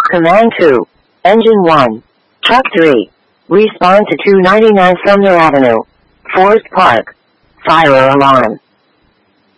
Command 2. Engine 1. Truck 3. Respond to 299 Sumner Avenue, Forest Park. Fire alarm.